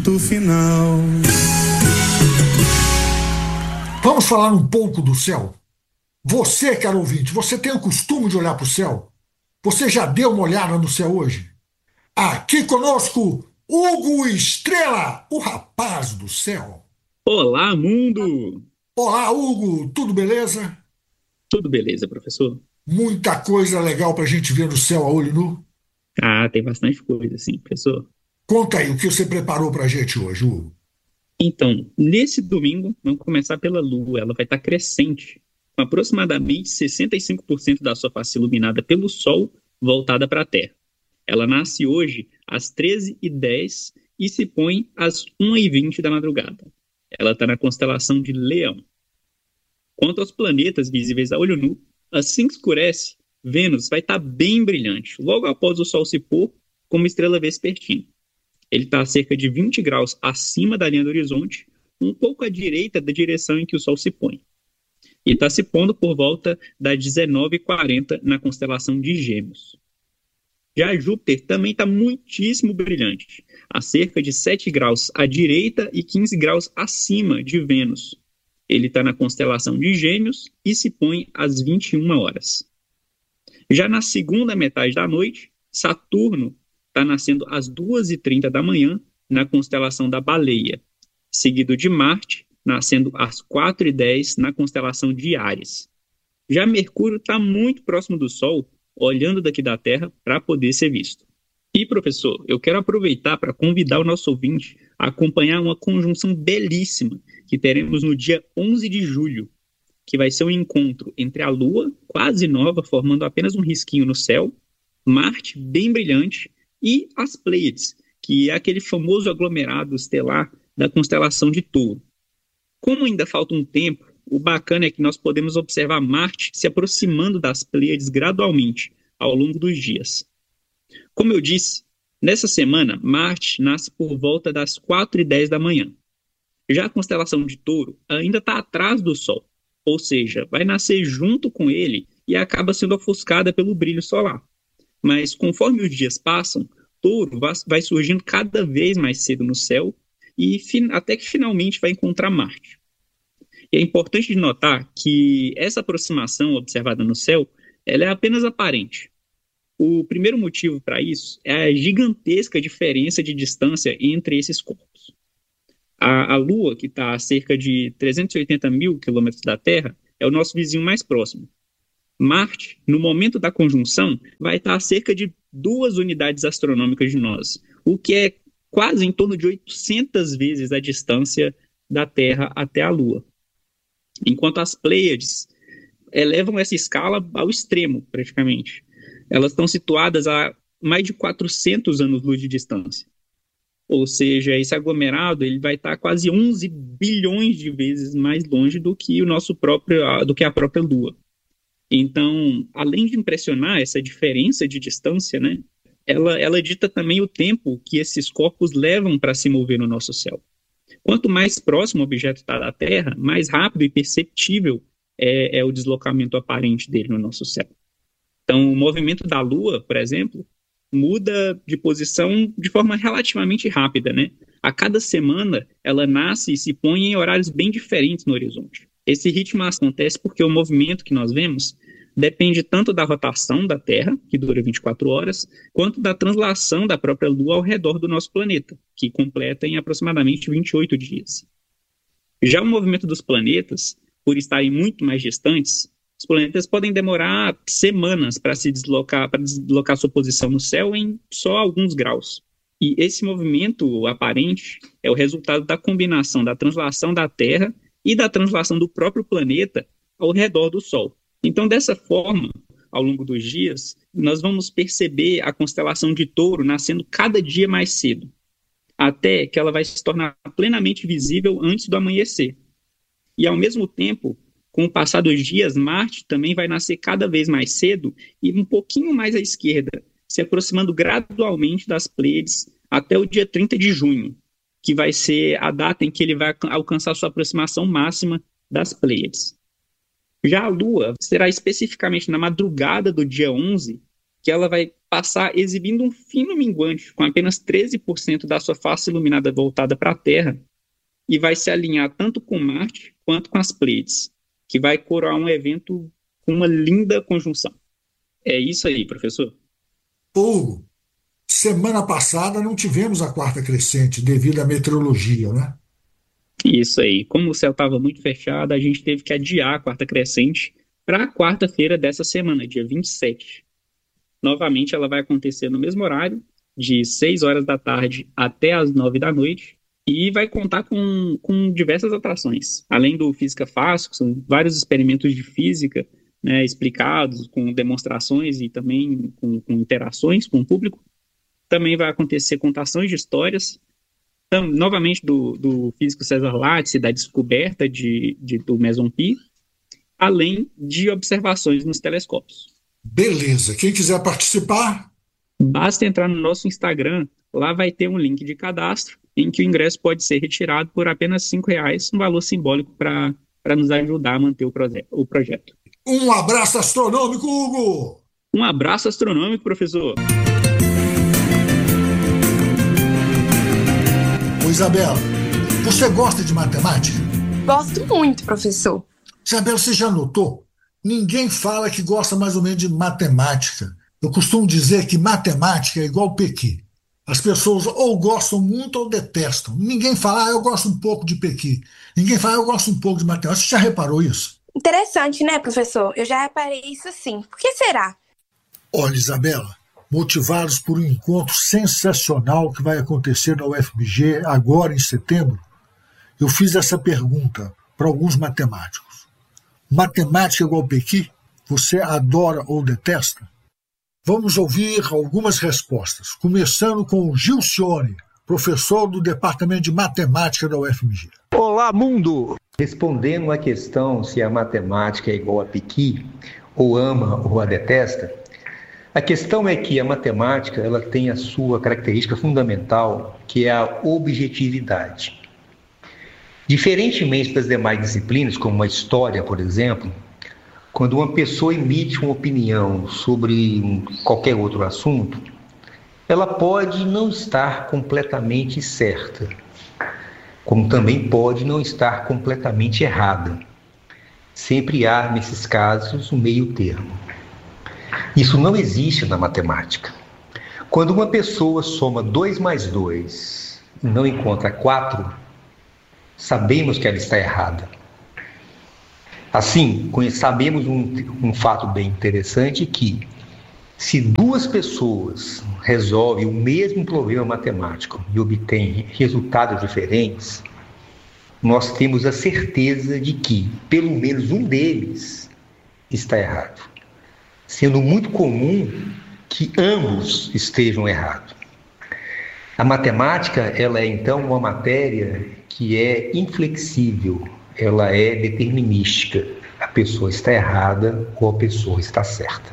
ponto final. Vamos falar um pouco do céu? Você, caro ouvinte, você tem o costume de olhar para o céu? Você já deu uma olhada no céu hoje? Aqui conosco, Hugo Estrela, o rapaz do céu. Olá, mundo! Olá, Hugo, tudo beleza? Tudo beleza, professor? Muita coisa legal para a gente ver no céu a olho nu. Ah, tem bastante coisa, sim, professor. Conta aí o que você preparou para a gente hoje, Hugo. Então, nesse domingo, vamos começar pela Lua. Ela vai estar crescente, com aproximadamente 65% da sua face iluminada pelo Sol voltada para a Terra. Ela nasce hoje às 13h10 e se põe às 1h20 da madrugada. Ela está na constelação de Leão. Quanto aos planetas visíveis a olho nu, assim que escurece, Vênus vai estar bem brilhante, logo após o Sol se pôr, como estrela vespertina. Ele está a cerca de 20 graus acima da linha do horizonte, um pouco à direita da direção em que o Sol se põe. E está se pondo por volta das 19h40 na constelação de Gêmeos. Já Júpiter também está muitíssimo brilhante, a cerca de 7 graus à direita e 15 graus acima de Vênus. Ele está na constelação de Gêmeos e se põe às 21 horas. Já na segunda metade da noite, Saturno está nascendo às 2h30 da manhã na constelação da Baleia, seguido de Marte, nascendo às 4h10 na constelação de Áries. Já Mercúrio está muito próximo do Sol, olhando daqui da Terra para poder ser visto. E, professor, eu quero aproveitar para convidar o nosso ouvinte a acompanhar uma conjunção belíssima que teremos no dia 11 de julho, que vai ser um encontro entre a Lua, quase nova, formando apenas um risquinho no céu, Marte, bem brilhante, e as Pleiades, que é aquele famoso aglomerado estelar da constelação de Touro. Como ainda falta um tempo, o bacana é que nós podemos observar Marte se aproximando das Pleiades gradualmente ao longo dos dias. Como eu disse, nessa semana, Marte nasce por volta das 4h10 da manhã. Já a constelação de Touro ainda está atrás do Sol, ou seja, vai nascer junto com ele e acaba sendo ofuscada pelo brilho solar. Mas conforme os dias passam, Touro vai surgindo cada vez mais cedo no céu e até que finalmente vai encontrar Marte. E é importante de notar que essa aproximação observada no céu, ela é apenas aparente. O primeiro motivo para isso é a gigantesca diferença de distância entre esses corpos. A Lua, que está a cerca de 380 mil quilômetros da Terra, é o nosso vizinho mais próximo. Marte, no momento da conjunção, vai estar a cerca de 2 unidades astronômicas de nós, o que é quase em torno de 800 vezes a distância da Terra até a Lua. Enquanto as Pleiades elevam essa escala ao extremo, praticamente. Elas estão situadas a mais de 400 anos-luz de distância. Ou seja, esse aglomerado ele vai estar quase 11 bilhões de vezes mais longe do que do que a própria Lua. Então, além de impressionar essa diferença de distância, né, ela dita também o tempo que esses corpos levam para se mover no nosso céu. Quanto mais próximo o objeto está da Terra, mais rápido e perceptível é o deslocamento aparente dele no nosso céu. Então, o movimento da Lua, por exemplo, muda de posição de forma relativamente rápida, né? A cada semana, ela nasce e se põe em horários bem diferentes no horizonte. Esse ritmo acontece porque o movimento que nós vemos depende tanto da rotação da Terra, que dura 24 horas, quanto da translação da própria Lua ao redor do nosso planeta, que completa em aproximadamente 28 dias. Já o movimento dos planetas, por estarem muito mais distantes, os planetas podem demorar semanas para deslocar sua posição no céu em só alguns graus. E esse movimento aparente é o resultado da combinação da translação da Terra e da translação do próprio planeta ao redor do Sol. Então, dessa forma, ao longo dos dias, nós vamos perceber a constelação de Touro nascendo cada dia mais cedo, até que ela vai se tornar plenamente visível antes do amanhecer. E, ao mesmo tempo, com o passar dos dias, Marte também vai nascer cada vez mais cedo e um pouquinho mais à esquerda, se aproximando gradualmente das Pleiades até o dia 30 de junho, que vai ser a data em que ele vai alcançar sua aproximação máxima das Pleiades. Já a Lua será especificamente na madrugada do dia 11 que ela vai passar exibindo um fino minguante, com apenas 13% da sua face iluminada voltada para a Terra, e vai se alinhar tanto com Marte quanto com as Pleiades, que vai coroar um evento com uma linda conjunção. É isso aí, professor. Hugo, semana passada não tivemos a quarta crescente devido à meteorologia, né? Isso aí. Como o céu estava muito fechado, a gente teve que adiar a quarta crescente para a quarta-feira dessa semana, dia 27. Novamente, ela vai acontecer no mesmo horário, de 6 horas da tarde até as 9 da noite, e vai contar com diversas atrações. Além do Física Fácil, que são vários experimentos de física, né, explicados, com demonstrações e também com interações com o público. Também vai acontecer contações de histórias, novamente do físico César Lattice, da descoberta do Meson Pi, além de observações nos telescópios. Beleza. Quem quiser participar, basta entrar no nosso Instagram, lá vai ter um link de cadastro em que o ingresso pode ser retirado por apenas R$5, um valor simbólico para nos ajudar a manter o projeto. Um abraço astronômico, Hugo! Um abraço astronômico, professor! Ô, Isabela, você gosta de matemática? Gosto muito, professor. Isabela, você já notou? Ninguém fala que gosta mais ou menos de matemática. Eu costumo dizer que matemática é igual Pequi. As pessoas ou gostam muito ou detestam. Ninguém fala, eu gosto um pouco de Pequi. Ninguém fala, eu gosto um pouco de matemática. Você já reparou isso? Interessante, né, professor? Eu já reparei isso sim. Por que será? Olha, Isabela, motivados por um encontro sensacional que vai acontecer na UFMG agora em setembro, eu fiz essa pergunta para alguns matemáticos. Matemática igual Pequi? Você adora ou detesta? Vamos ouvir algumas respostas, começando com o Gilcione, professor do Departamento de Matemática da UFMG. Olá, mundo! Respondendo à questão se a matemática é igual a Pequi, ou ama ou a detesta, a questão é que a matemática ela tem a sua característica fundamental, que é a objetividade. Diferentemente das demais disciplinas, como a história, por exemplo, quando uma pessoa emite uma opinião sobre qualquer outro assunto, ela pode não estar completamente certa, como também pode não estar completamente errada. Sempre há, nesses casos, um meio termo. Isso não existe na matemática. Quando uma pessoa soma 2 mais 2 e não encontra 4, sabemos que ela está errada. Assim, sabemos um fato bem interessante que se 2 pessoas resolvem o mesmo problema matemático e obtêm resultados diferentes, nós temos a certeza de que pelo menos um deles está errado, sendo muito comum que ambos estejam errados. A matemática, ela é então uma matéria que é inflexível, ela é determinística. A pessoa está errada ou a pessoa está certa.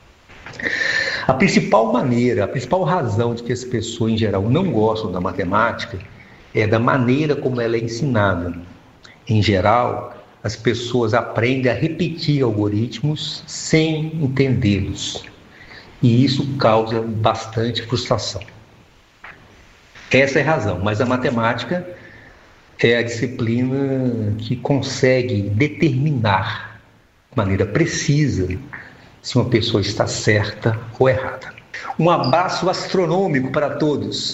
A principal razão de que as pessoas em geral não gostam da matemática é da maneira como ela é ensinada. Em geral, as pessoas aprendem a repetir algoritmos sem entendê-los. E isso causa bastante frustração. Essa é a razão, mas a matemática é a disciplina que consegue determinar de maneira precisa se uma pessoa está certa ou errada. Um abraço astronômico para todos.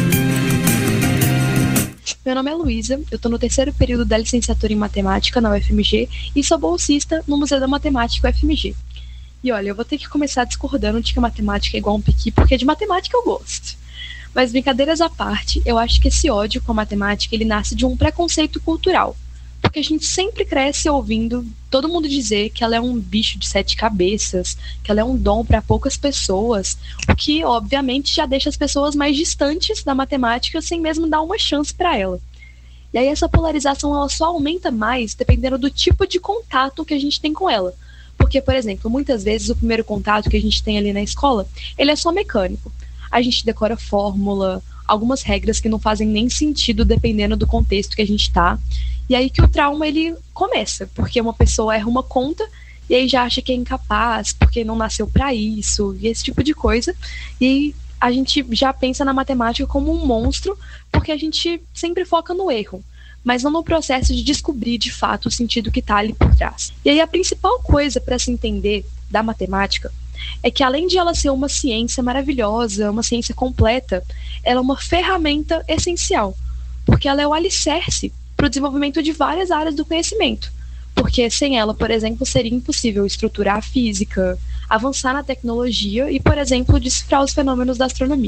Meu nome é Luísa, eu estou no 3º período da licenciatura em Matemática na UFMG e sou bolsista no Museu da Matemática UFMG. E olha, eu vou ter que começar discordando de que a matemática é igual a um Pequi, porque de matemática eu gosto. Mas brincadeiras à parte, eu acho que esse ódio com a matemática ele nasce de um preconceito cultural. Porque a gente sempre cresce ouvindo todo mundo dizer que ela é um bicho de 7 cabeças, que ela é um dom para poucas pessoas, o que obviamente já deixa as pessoas mais distantes da matemática sem mesmo dar uma chance para ela. E aí essa polarização ela só aumenta mais dependendo do tipo de contato que a gente tem com ela. Porque, por exemplo, muitas vezes o primeiro contato que a gente tem ali na escola, ele é só mecânico. A gente decora fórmula, algumas regras que não fazem nem sentido dependendo do contexto que a gente está. E aí que o trauma ele começa, porque uma pessoa erra uma conta e aí já acha que é incapaz, porque não nasceu para isso, e esse tipo de coisa. E a gente já pensa na matemática como um monstro, porque a gente sempre foca no erro, mas não no processo de descobrir de fato o sentido que está ali por trás. E aí a principal coisa para se entender da matemática é que, além de ela ser uma ciência maravilhosa, uma ciência completa, ela é uma ferramenta essencial, porque ela é o alicerce para o desenvolvimento de várias áreas do conhecimento. Porque sem ela, por exemplo, seria impossível estruturar a física, avançar na tecnologia e, por exemplo, decifrar os fenômenos da astronomia.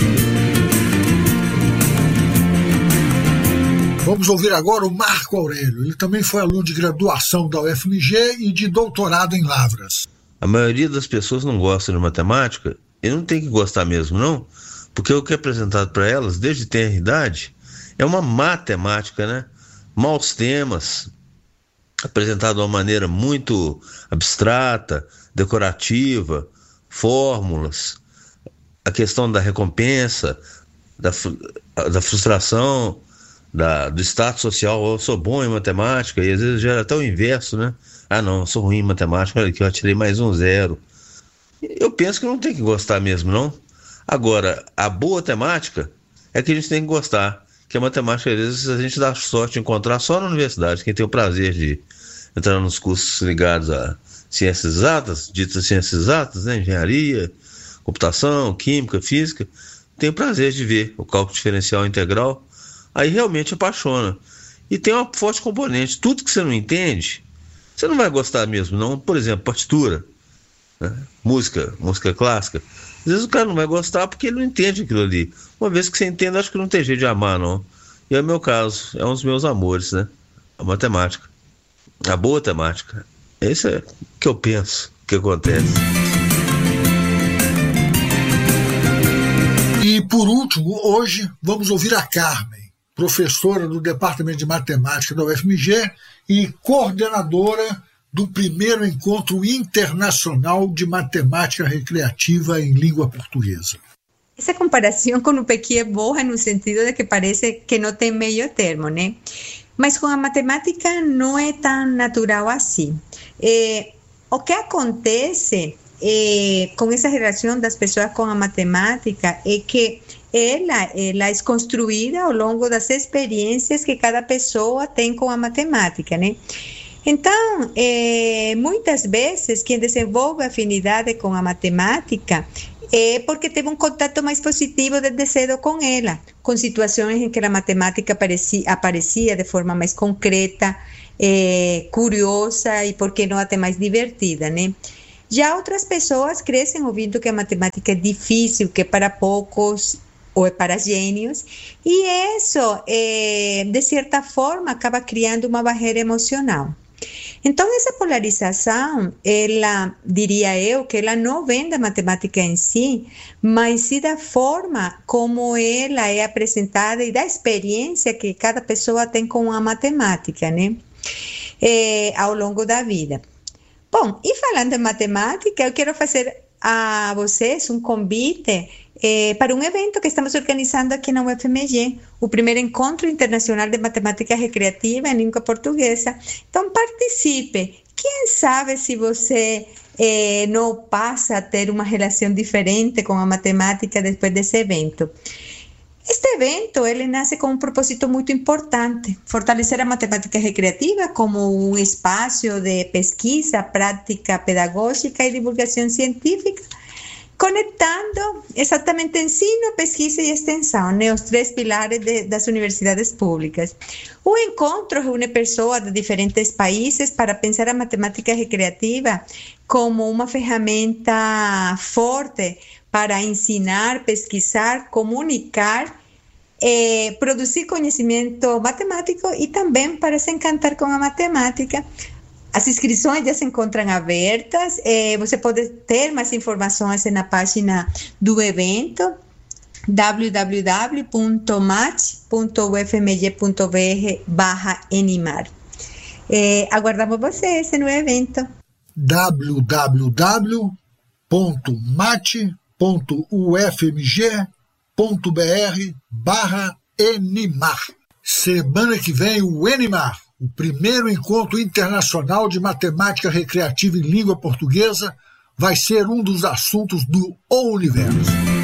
Vamos ouvir agora o Marco Aurélio. Ele também foi aluno de graduação da UFMG e de doutorado em Lavras. A maioria das pessoas não gosta de matemática e não tem que gostar mesmo, não, porque o que é apresentado para elas, desde tenra idade, é uma matemática, né? Maus temas, apresentado de uma maneira muito abstrata, decorativa, fórmulas, a questão da recompensa, da frustração, do status social. Eu sou bom em matemática, e às vezes gera até o inverso, né? Ah, não, eu sou ruim em matemática, olha aqui, eu tirei mais um 0. Eu penso que não tem que gostar mesmo, não. Agora, a boa temática é que a gente tem que gostar, que a matemática, às vezes, a gente dá sorte de encontrar só na universidade. Quem tem o prazer de entrar nos cursos ligados a ciências exatas, ditas ciências exatas, né? Engenharia, computação, química, física, tem o prazer de ver o cálculo diferencial integral, aí realmente apaixona. E tem uma forte componente, tudo que você não entende, você não vai gostar mesmo, não. Por exemplo, partitura, né? Música clássica. Às vezes o cara não vai gostar porque ele não entende aquilo ali. Uma vez que você entende, acho que não tem jeito de amar, não. E é o meu caso, é um dos meus amores, né? A matemática. A boa temática. Isso é o que eu penso, que acontece. E por último, hoje, vamos ouvir a Carmen, professora do Departamento de Matemática da UFMG e coordenadora do primeiro encontro internacional de matemática recreativa em língua portuguesa. Essa comparação com o PQ é boa no sentido de que parece que não tem meio termo, né? Mas com a matemática não é tão natural assim. O que acontece com essa relação das pessoas com a matemática é que ela é construída ao longo das experiências que cada pessoa tem com a matemática, né? Então, muitas vezes, quem desenvolve afinidade com a matemática é porque teve um contato mais positivo desde cedo com ela, com situações em que a matemática aparecia de forma mais concreta, curiosa e, por que não, até mais divertida, né? Já outras pessoas crescem ouvindo que a matemática é difícil, que é para poucos ou é para gênios, e isso, de certa forma, acaba criando uma barreira emocional. Então, essa polarização, ela, diria eu, que ela não vem da matemática em si, mas sim da forma como ela é apresentada e da experiência que cada pessoa tem com a matemática, né? Ao longo da vida. Bom, e falando em matemática, eu quero fazer a vocês um convite para um evento que estamos organizando aqui na UFMG, o primeiro Encontro Internacional de Matemática Recreativa em Língua Portuguesa. Então, participe. Quem sabe se você não passa a ter uma relação diferente com a matemática depois desse evento. Este evento, ele nasce com um propósito muito importante: fortalecer a matemática recreativa como um espaço de pesquisa, prática pedagógica e divulgação científica, conectando exatamente ensino, pesquisa e extensão, né, os três pilares das universidades públicas. O encontro reúne pessoas de diferentes países para pensar a matemática recreativa como uma ferramenta forte para ensinar, pesquisar, comunicar, produzir conhecimento matemático e também para se encantar com a matemática. As inscrições já se encontram abertas, você pode ter mais informações na página do evento, www.match.ufmg.br/Enimar. Aguardamos vocês no evento. www.match.ufmg.br/Enimar. Semana que vem, o Enimar, O primeiro encontro internacional de matemática recreativa em língua portuguesa vai ser um dos assuntos do O Universo.